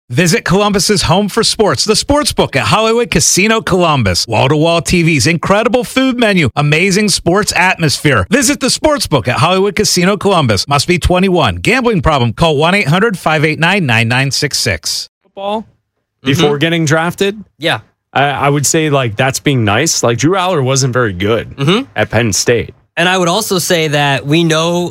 Visit Columbus's home for sports, the Sportsbook at Hollywood Casino Columbus. Wall-to-wall TVs, incredible food menu, amazing sports atmosphere. Visit the Sportsbook at Hollywood Casino Columbus. Must be 21. Gambling problem? Call 1-800-589-9966. Football before getting drafted? Yeah. I would say, like, that's being nice. Like, Drew Aller wasn't very good at Penn State. And I would also say that we know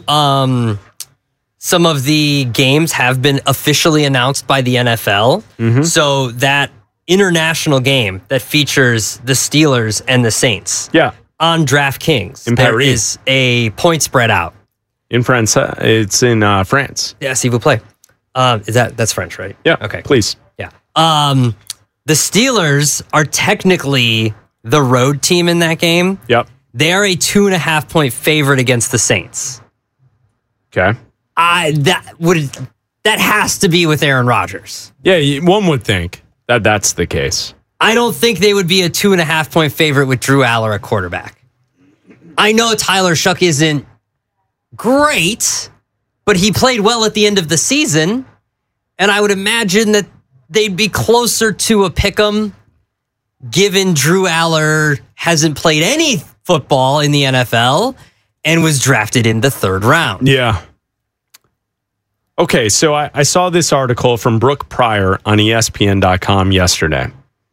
some of the games have been officially announced by the NFL. So that international game that features the Steelers and the Saints on DraftKings, In there Paris. is a point spread out. In France, it's in France. Yeah, s'il vous plaît. That's French, right? Yeah, Okay, cool. please. Yeah. The Steelers are technically the road team in that game. Yep. They are a 2.5-point favorite against the Saints. Okay. That has to be with Aaron Rodgers. Yeah, one would think that that's the case. I don't think they would be a 2.5-point favorite with Drew Aller at quarterback. I know Tyler Shuck isn't great, but he played well at the end of the season, and I would imagine that they'd be closer to a pick'em given Drew Aller hasn't played any football in the NFL and was drafted in the third round. Yeah. Okay, so I saw this article from Brooke Pryor on ESPN.com yesterday.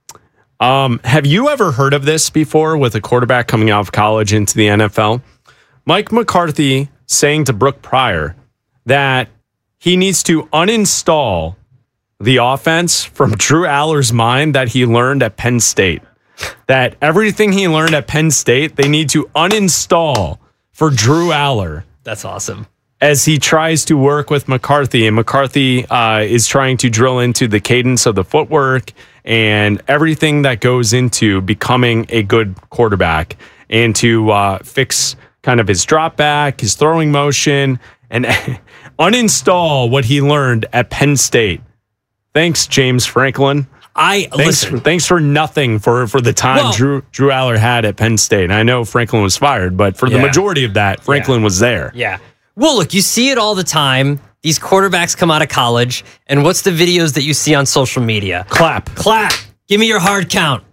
Have you ever heard of this before with a quarterback coming out of college into the NFL? Mike McCarthy saying to Brooke Pryor that he needs to uninstall the offense from Drew Aller's mind that he learned at Penn State. That everything he learned at Penn State, they need to uninstall for Drew Aller. That's awesome. As he tries to work with McCarthy, and McCarthy is trying to drill into the cadence of the footwork and everything that goes into becoming a good quarterback, and to fix kind of his drop back, his throwing motion, and uninstall what he learned at Penn State. Thanks, James Franklin. Thanks for nothing for the time Drew Aller had at Penn State. And I know Franklin was fired, but for the majority of that, Franklin was there. Yeah. Well, look, you see it all the time. These quarterbacks come out of college, and what's the videos that you see on social media? Clap. Give me your hard count.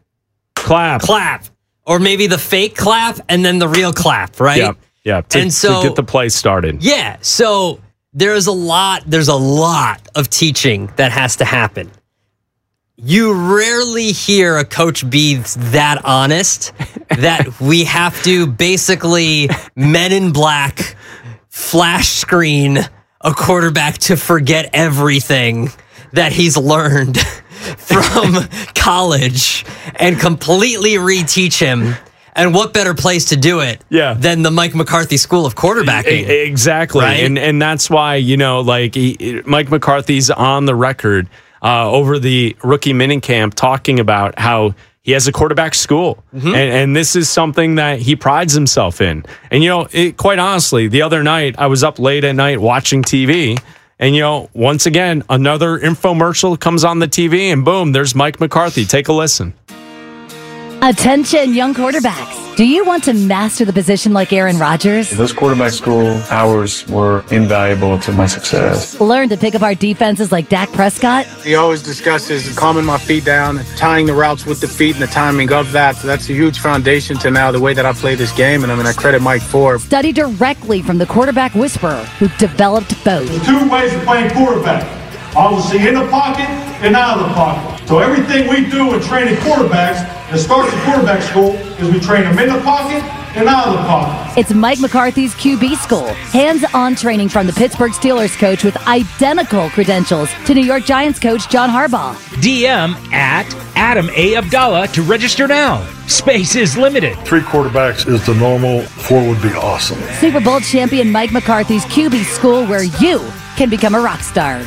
Clap. Or maybe the fake clap and then the real clap, right? Yeah. To get the play started. Yeah. So there's a lot of teaching that has to happen. You rarely hear a coach be that honest that we have to basically Men in Black flash screen a quarterback to forget everything that he's learned from college and completely reteach him. And what better place to do it than the Mike McCarthy School of Quarterbacking? Exactly. Right? And that's why, Mike McCarthy's on the record over the rookie minicamp talking about how he has a quarterback school. And this is something that he prides himself in. And, quite honestly, the other night, I was up late at night watching TV. And, once again, another infomercial comes on the TV and boom, there's Mike McCarthy. Take a listen. Attention, young quarterbacks. Do you want to master the position like Aaron Rodgers? Those quarterback school hours were invaluable to my success. Learn to pick apart defenses like Dak Prescott? He always discusses calming my feet down, tying the routes with the feet and the timing of that. So that's a huge foundation to now the way that I play this game. And I credit Mike for. Study directly from the quarterback whisperer who developed both. There's two ways of playing quarterback. Obviously in the pocket and out of the pocket. So everything we do in training quarterbacks, it starts at quarterback school, is we train them in the pocket and out of the pocket. It's Mike McCarthy's QB School. Hands-on training from the Pittsburgh Steelers coach with identical credentials to New York Giants coach John Harbaugh. DM at Adam A. Abdallah to register now. Space is limited. 3 quarterbacks is the normal. 4 would be awesome. Super Bowl champion Mike McCarthy's QB School, where you can become a rock star.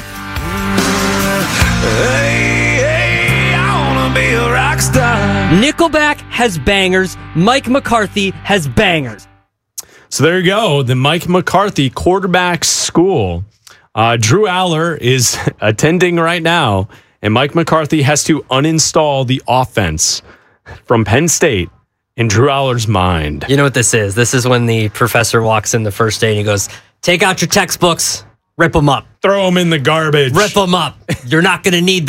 Hey, I wanna be a rock star. Nickelback has bangers. Mike McCarthy has bangers. So there you go. The Mike McCarthy quarterback school. Drew Aller is attending right now, and Mike McCarthy has to uninstall the offense from Penn State in Drew Aller's mind. You know what this is? This is when the professor walks in the first day and he goes, take out your textbooks, rip them up. Throw them in the garbage. Rip them up. You're not going to need